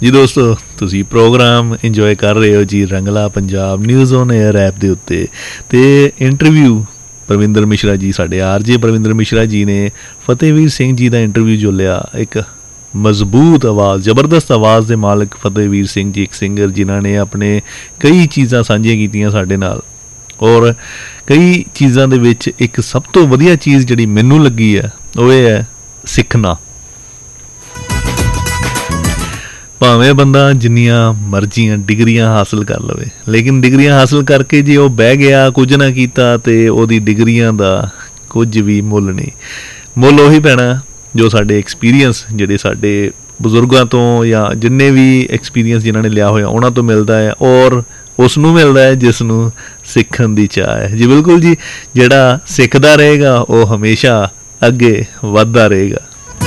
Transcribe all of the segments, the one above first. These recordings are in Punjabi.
ਜੀ ਦੋਸਤੋ, ਤੁਸੀਂ ਪ੍ਰੋਗਰਾਮ ਇੰਜੋਏ ਕਰ ਰਹੇ ਹੋ ਜੀ ਰੰਗਲਾ Punjab news on air app ਦੇ ਉੱਤੇ। ਤੇ ਇੰਟਰਵਿਊ ਪਰਵਿੰਦਰ ਮਿਸ਼ਰਾ ਜੀ, ਸਾਡੇ ਆਰਜੇ ਪਰਵਿੰਦਰ ਮਿਸ਼ਰਾ ਜੀ ਨੇ ਫਤਿਹਵੀਰ ਸਿੰਘ ਜੀ ਦਾ ਇੰਟਰਵਿਊ ਜੋ ਲਿਆ। ਇੱਕ ਮਜ਼ਬੂਤ ਆਵਾਜ਼, ਜ਼ਬਰਦਸਤ ਆਵਾਜ਼ ਦੇ ਮਾਲਕ ਫਤਿਹਵੀਰ ਸਿੰਘ ਜੀ, ਇੱਕ ਸਿੰਗਰ ਜਿਨ੍ਹਾਂ ਨੇ ਆਪਣੇ ਕਈ ਚੀਜ਼ਾਂ ਸਾਂਝੀਆਂ ਕੀਤੀਆਂ ਸਾਡੇ ਨਾਲ। ਔਰ ਕਈ ਚੀਜ਼ਾਂ ਦੇ ਵਿੱਚ ਇੱਕ ਸਭ ਤੋਂ ਵਧੀਆ ਚੀਜ਼ ਜਿਹੜੀ ਮੈਨੂੰ ਲੱਗੀ ਹੈ ਉਹ ਇਹ ਹੈ ਸਿੱਖਣਾ। ਭਾਵੇਂ ਬੰਦਾ ਜਿੰਨੀਆਂ ਮਰਜ਼ੀਆਂ ਡਿਗਰੀਆਂ ਹਾਸਲ ਕਰ ਲਵੇ, ਲੇਕਿਨ ਡਿਗਰੀਆਂ ਹਾਸਲ ਕਰਕੇ ਜੇ ਉਹ ਬਹਿ ਗਿਆ, ਕੁਝ ਨਾ ਕੀਤਾ, ਤੇ ਉਹਦੀ ਡਿਗਰੀਆਂ ਦਾ ਕੁਝ ਵੀ ਮੁੱਲ ਨਹੀਂ। ਮੁੱਲ ਉਹੀ ਪੈਣਾ ਜੋ ਸਾਡੇ ਐਕਸਪੀਰੀਅੰਸ, ਜਿਹੜੇ ਸਾਡੇ ਬਜ਼ੁਰਗਾਂ ਤੋਂ ਜਾਂ ਜਿੰਨੇ ਵੀ ਐਕਸਪੀਰੀਅੰਸ ਜਿਨ੍ਹਾਂ ਨੇ ਲਿਆ ਹੋਇਆ ਉਹਨਾਂ ਤੋਂ ਮਿਲਦਾ ਹੈ। ਔਰ ਉਸ ਨੂੰ ਮਿਲਦਾ ਹੈ ਜਿਸ ਨੂੰ ਸਿੱਖਣ ਦੀ ਚਾਹ ਹੈ। ਜੀ ਬਿਲਕੁਲ ਜੀ, ਜਿਹੜਾ ਸਿੱਖਦਾ ਰਹੇਗਾ ਉਹ ਹਮੇਸ਼ਾ ਅੱਗੇ ਵੱਧਦਾ ਰਹੇਗਾ।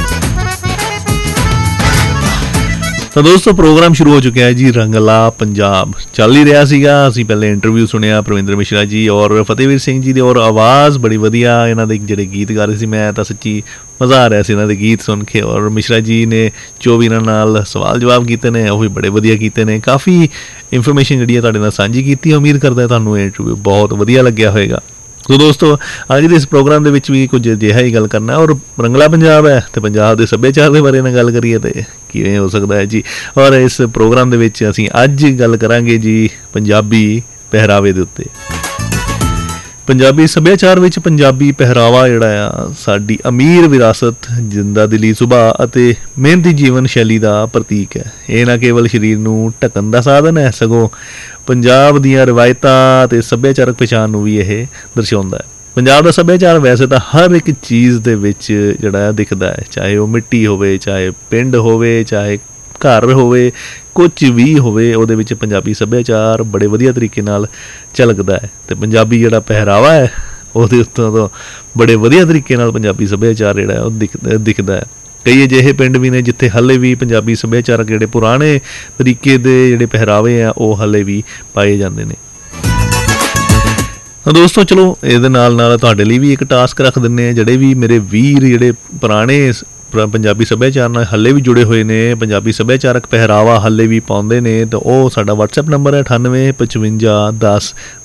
ਤਾਂ ਦੋਸਤੋ, ਪ੍ਰੋਗਰਾਮ ਸ਼ੁਰੂ ਹੋ ਚੁੱਕਿਆ ਹੈ ਜੀ ਰੰਗਲਾ ਪੰਜਾਬ। ਚੱਲ ਹੀ ਰਿਹਾ ਸੀਗਾ। ਅਸੀਂ ਪਹਿਲੇ ਇੰਟਰਵਿਊ ਸੁਣਿਆ ਪਰਵਿੰਦਰ ਮਿਸ਼ਰਾ ਜੀ ਔਰ ਫਤਿਹਵੀਰ ਸਿੰਘ ਜੀ ਦੀ, ਔਰ ਆਵਾਜ਼ ਬੜੀ ਵਧੀਆ ਇਹਨਾਂ ਦੇ ਜਿਹੜੇ ਗੀਤ ਗਾ ਰਹੇ ਸੀ। ਮੈਂ ਤਾਂ ਸੱਚੀ ਮਜ਼ਾ ਆ ਰਿਹਾ ਸੀ ਇਹਨਾਂ ਦੇ ਗੀਤ ਸੁਣ ਕੇ। ਔਰ ਮਿਸ਼ਰਾ ਜੀ ਨੇ ਜੋ ਵੀ ਇਹਨਾਂ ਨਾਲ ਸਵਾਲ ਜਵਾਬ ਕੀਤੇ ਨੇ ਉਹ ਵੀ ਬੜੇ ਵਧੀਆ ਕੀਤੇ ਨੇ। ਕਾਫੀ ਇਨਫੋਰਮੇਸ਼ਨ ਜਿਹੜੀ ਹੈ ਤੁਹਾਡੇ ਨਾਲ ਸਾਂਝੀ ਕੀਤੀ। ਉਮੀਦ ਕਰਦਾ ਤੁਹਾਨੂੰ ਇਹ ਇੰਟਰਵਿਊ ਬਹੁਤ ਵਧੀਆ ਲੱਗਿਆ ਹੋਏਗਾ। ਸੋ ਦੋਸਤੋ, ਅੱਜ ਦੇ ਇਸ ਪ੍ਰੋਗਰਾਮ ਦੇ ਵਿੱਚ ਵੀ ਕੁਝ ਅਜਿਹਾ ਹੀ ਗੱਲ ਕਰਨਾ। ਔਰ ਰੰਗਲਾ ਪੰਜਾਬ ਹੈ ਤੇ ਪੰਜਾਬ ਦੇ ਸੱਭਿਆਚਾਰ ਦੇ ਬਾਰੇ ਨਾਲ ਗੱਲ ਕਰੀਏ ਤੇ ਕਿਵੇਂ ਹੋ ਸਕਦਾ ਹੈ ਜੀ। ਔਰ ਇਸ ਪ੍ਰੋਗਰਾਮ ਦੇ ਵਿੱਚ ਅਸੀਂ ਅੱਜ ਗੱਲ ਕਰਾਂਗੇ ਜੀ ਪੰਜਾਬੀ ਪਹਿਰਾਵੇ ਦੇ ਉੱਤੇ। ਪੰਜਾਬੀ ਸੱਭਿਆਚਾਰ ਵਿੱਚ ਪੰਜਾਬੀ ਪਹਿਰਾਵਾ ਜਿਹੜਾ ਆ ਸਾਡੀ ਅਮੀਰ ਵਿਰਾਸਤ, ਜਿੰਦਾ ਦਿਲੀ ਸੁਭਾਅ ਅਤੇ ਮਿਹਨਤੀ ਜੀਵਨ ਸ਼ੈਲੀ ਦਾ ਪ੍ਰਤੀਕ ਹੈ। ਇਹ ਨਾ ਕੇਵਲ ਸਰੀਰ ਨੂੰ ਢੱਕਣ ਦਾ ਸਾਧਨ ਹੈ, ਸਗੋਂ ਪੰਜਾਬ ਦੀਆਂ ਰਵਾਇਤਾਂ ਅਤੇ ਸੱਭਿਆਚਾਰਕ ਪਛਾਣ ਨੂੰ ਵੀ ਇਹ ਦਰਸਾਉਂਦਾ ਹੈ। ਪੰਜਾਬ ਦਾ ਸੱਭਿਆਚਾਰ ਵੈਸੇ ਤਾਂ ਹਰ ਇੱਕ ਚੀਜ਼ ਦੇ ਵਿੱਚ ਜਿਹੜਾ ਦਿਖਦਾ ਹੈ, ਚਾਹੇ ਉਹ ਮਿੱਟੀ ਹੋਵੇ, ਚਾਹੇ ਪਿੰਡ ਹੋਵੇ, ਚਾਹੇ ਘਰ ਹੋਵੇ, ਕੁਝ ਵੀ ਹੋਵੇ, ਉਹਦੇ ਵਿੱਚ ਪੰਜਾਬੀ ਸੱਭਿਆਚਾਰ ਬੜੇ ਵਧੀਆ ਤਰੀਕੇ ਨਾਲ ਝਲਕਦਾ ਹੈ। ਅਤੇ ਪੰਜਾਬੀ ਜਿਹੜਾ ਪਹਿਰਾਵਾ ਹੈ ਉਹਦੇ ਉੱਤੋਂ ਤੋਂ ਬੜੇ ਵਧੀਆ ਤਰੀਕੇ ਨਾਲ ਪੰਜਾਬੀ ਸੱਭਿਆਚਾਰ ਜਿਹੜਾ ਉਹ ਦਿਖਦਾ ਹੈ। ਕਈ ਅਜਿਹੇ ਪਿੰਡ ਵੀ ਨੇ ਜਿੱਥੇ ਹਾਲੇ ਵੀ ਪੰਜਾਬੀ ਸੱਭਿਆਚਾਰਕ ਜਿਹੜੇ ਪੁਰਾਣੇ ਤਰੀਕੇ ਦੇ ਜਿਹੜੇ ਪਹਿਰਾਵੇ ਆ ਉਹ ਹਾਲੇ ਵੀ ਪਾਏ ਜਾਂਦੇ ਨੇ। ਤਾਂ ਦੋਸਤੋ, ਚਲੋ ਇਹਦੇ ਨਾਲ ਨਾਲ ਤੁਹਾਡੇ ਲਈ ਵੀ ਇੱਕ ਟਾਸਕ ਰੱਖ ਦਿੰਦੇ ਹਾਂ। ਜਿਹੜੇ ਵੀ ਮੇਰੇ ਵੀਰ ਜਿਹੜੇ ਪੁਰਾਣੇ ਪੰਜਾਬੀ ਸੱਭਿਆਚਾਰ ਨਾਲ ਹਾਲੇ ਵੀ ਜੁੜੇ ਹੋਏ ਨੇ, ਪੰਜਾਬੀ ਸੱਭਿਆਚਾਰਕ ਪਹਿਰਾਵਾ ਹਾਲੇ ਵੀ ਪਾਉਂਦੇ ਨੇ, ਤਾਂ ਉਹ ਸਾਡਾ WhatsApp ਨੰਬਰ ਹੈ 985510